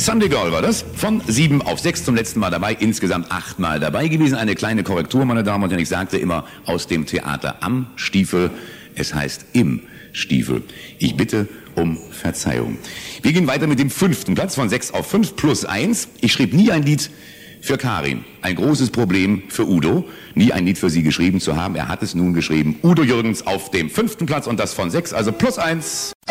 Sunday Girl war das. Von 7 auf 6 zum letzten Mal dabei. Insgesamt 8 Mal dabei gewesen. Eine kleine Korrektur, meine Damen und Herren. Ich sagte immer aus dem Theater am Stiefel. Es heißt im Stiefel. Ich bitte um Verzeihung. Wir gehen weiter mit dem 5. Platz von 6 auf 5 plus 1. Ich schrieb nie ein Lied für Karin. Ein großes Problem für Udo. Nie ein Lied für sie geschrieben zu haben. Er hat es nun geschrieben. Udo Jürgens auf dem 5. Platz und das von 6, also plus 1.